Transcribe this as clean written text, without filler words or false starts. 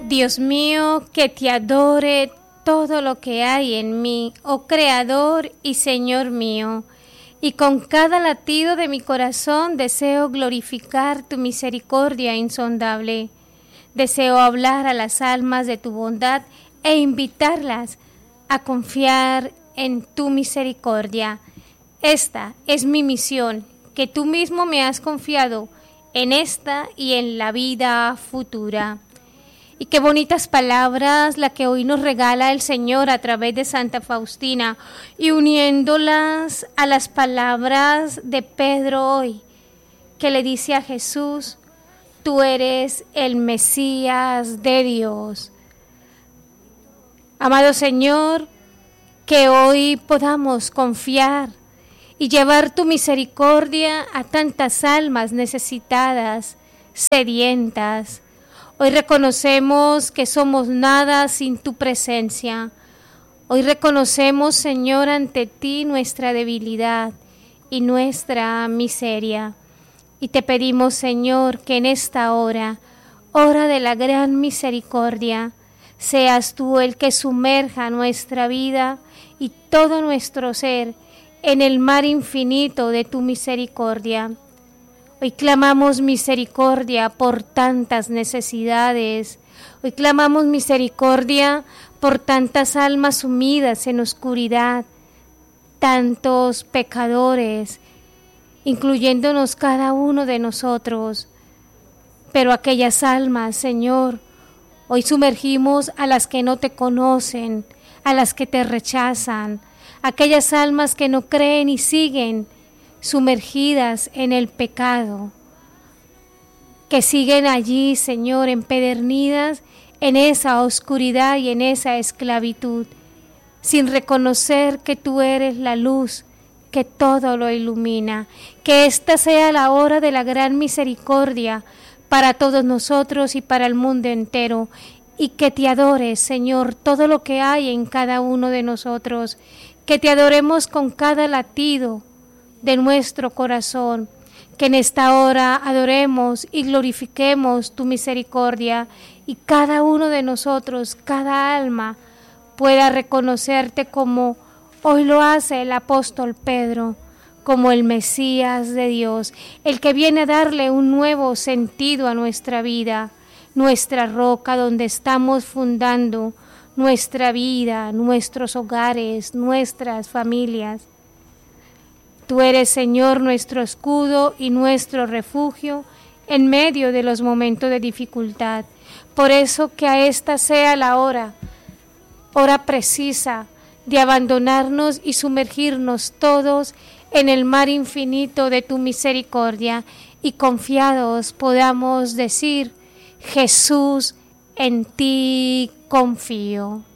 Dios mío, que te adore todo lo que hay en mí, oh Creador y Señor mío, y con cada latido de mi corazón deseo glorificar tu misericordia insondable. Deseo hablar a las almas de tu bondad e invitarlas a confiar en tu misericordia. Esta es mi misión, que tú mismo me has confiado en esta y en la vida futura. Y qué bonitas palabras la que hoy nos regala el Señor a través de Santa Faustina, y uniéndolas a las palabras de Pedro hoy, que le dice a Jesús: tú eres el Mesías de Dios. Amado Señor, que hoy podamos confiar y llevar tu misericordia a tantas almas necesitadas, sedientas. Hoy reconocemos que somos nada sin tu presencia. Hoy reconocemos, Señor, ante ti nuestra debilidad y nuestra miseria. Y te pedimos, Señor, que en esta hora, hora de la gran misericordia, seas tú el que sumerja nuestra vida y todo nuestro ser en el mar infinito de tu misericordia. Hoy clamamos misericordia por tantas necesidades. Hoy clamamos misericordia por tantas almas sumidas en oscuridad, tantos pecadores, incluyéndonos cada uno de nosotros. Pero aquellas almas, Señor, hoy sumergimos a las que no te conocen, a las que te rechazan, aquellas almas que no creen y siguen sumergidas en el pecado, que siguen allí, Señor, empedernidas en esa oscuridad y en esa esclavitud, sin reconocer que tú eres la luz que todo lo ilumina. Que esta sea la hora de la gran misericordia para todos nosotros y para el mundo entero, y que te adores, Señor, todo lo que hay en cada uno de nosotros, que te adoremos con cada latido de nuestro corazón, que en esta hora adoremos y glorifiquemos tu misericordia, y cada uno de nosotros, cada alma, pueda reconocerte como hoy lo hace el apóstol Pedro, como el Mesías de Dios, el que viene a darle un nuevo sentido a nuestra vida, nuestra roca donde estamos fundando nuestra vida, nuestros hogares, nuestras familias. Tú eres, Señor, nuestro escudo y nuestro refugio en medio de los momentos de dificultad. Por eso que a esta sea la hora precisa de abandonarnos y sumergirnos todos en el mar infinito de tu misericordia, y confiados podamos decir: Jesús, en ti confío.